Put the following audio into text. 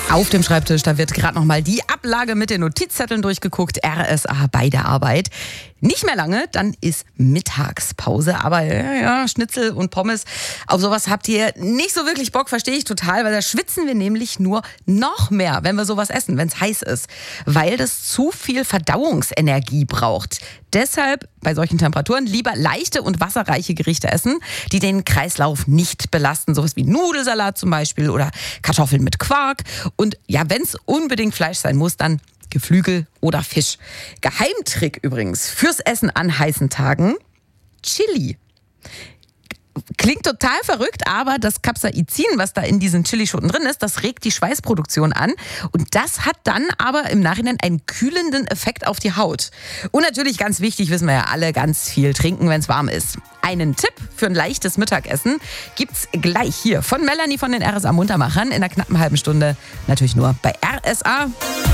Auf dem Schreibtisch, da wird gerade nochmal die Ablage mit den Notizzetteln durchgeguckt. RSA bei der Arbeit. Nicht mehr lange, dann ist Mittagspause. Aber ja, Schnitzel und Pommes, auf sowas habt ihr nicht so wirklich Bock, verstehe ich total. Weil da schwitzen wir nämlich nur noch mehr, wenn wir sowas essen, wenn es heiß ist. Weil das zu viel Verdauungsenergie braucht. Deshalb bei solchen Temperaturen lieber leichte und wasserreiche Gerichte essen, die den Kreislauf nicht belasten. Sowas wie Nudelsalat zum Beispiel oder Kartoffeln mit Quark. Und ja, wenn es unbedingt Fleisch sein muss, dann Geflügel oder Fisch. Geheimtrick übrigens fürs Essen an heißen Tagen: Chili. Klingt total verrückt, aber das Capsaicin, was da in diesen Chilischoten drin ist, das regt die Schweißproduktion an. Und das hat dann aber im Nachhinein einen kühlenden Effekt auf die Haut. Und natürlich, ganz wichtig, wissen wir ja alle, ganz viel trinken, wenn es warm ist. Einen Tipp für ein leichtes Mittagessen gibt's gleich hier von Melanie von den RSA Muntermachern in einer knappen halben Stunde. Natürlich nur bei RSA.